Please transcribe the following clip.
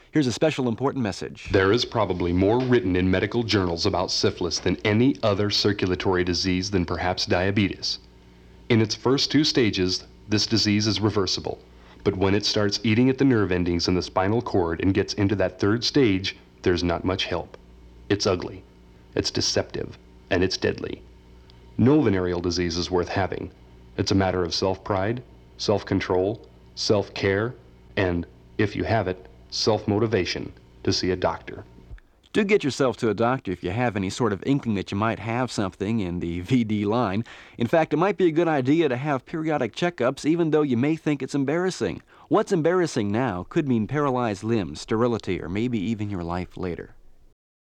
Here's a special important message. There is probably more written in medical journals about syphilis than any other circulatory disease than perhaps diabetes. In its first two stages, this disease is reversible. But when it starts eating at the nerve endings in the spinal cord and gets into that third stage, there's not much help. It's ugly, it's deceptive, and it's deadly. No venereal disease is worth having. It's a matter of self-pride, self-control, self-care, and, if you have it, self-motivation to see a doctor. Do get yourself to a doctor if you have any sort of inkling that you might have something in the VD line. In fact, it might be a good idea to have periodic checkups even though you may think it's embarrassing. What's embarrassing now could mean paralyzed limbs, sterility, or maybe even your life later.